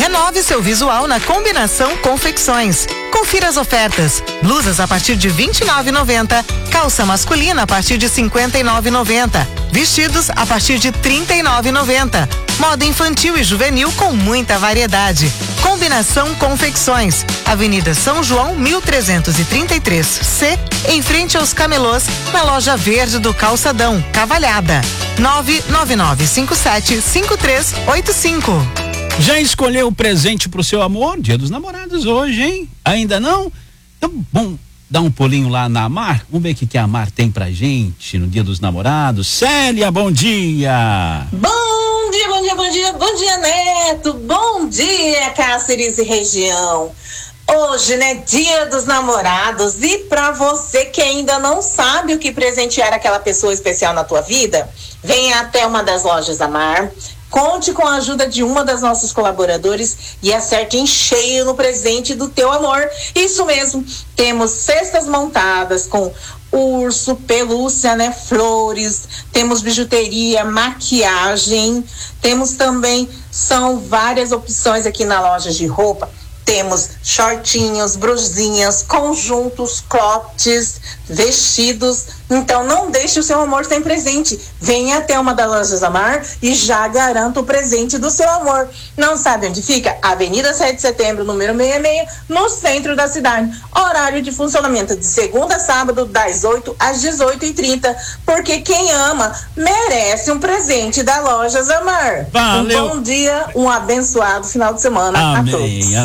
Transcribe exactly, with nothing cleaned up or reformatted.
Renove seu visual na Combinação Confecções. Confira as ofertas. Blusas a partir de vinte e nove reais e noventa centavos. Calça masculina a partir de cinquenta e nove reais e noventa centavos. Vestidos a partir de trinta e nove reais e noventa centavos. Moda infantil e juvenil com muita variedade. Combinação Confecções. Avenida São João, mil trezentos e trinta e três C, em frente aos Camelôs, na loja verde do Calçadão, Cavalhada. nove nove nove cinco sete cinco três oito cinco. Já escolheu o presente pro seu amor? Dia dos Namorados hoje, hein? Ainda não? Então, bom, dá um pulinho lá na Amar. Vamos ver o que, que a Amar tem pra gente no Dia dos Namorados. Célia, bom dia! Bom dia, bom dia, bom dia, bom dia, Neto! Bom dia, Cáceres e região! Hoje, né, Dia dos Namorados, e pra você que ainda não sabe o que presentear aquela pessoa especial na tua vida, venha até uma das lojas Amar. Conte com a ajuda de uma das nossas colaboradores e acerte em cheio no presente do teu amor. Isso mesmo, temos cestas montadas com urso, pelúcia, né, flores, temos bijuteria, maquiagem, temos também, são várias opções aqui na loja de roupa. Temos shortinhos, brusinhas, conjuntos, croppeds, vestidos. Então não deixe o seu amor sem presente. Venha até uma das lojas Amar e já garanta o presente do seu amor. Não sabe onde fica? Avenida sete de Setembro, número sessenta e seis, no centro da cidade. Horário de funcionamento de segunda a sábado, das oito às dezoito e trinta. Porque quem ama merece um presente da Lojas Amar. Valeu. Um bom dia, um abençoado final de semana. Amém. A todos.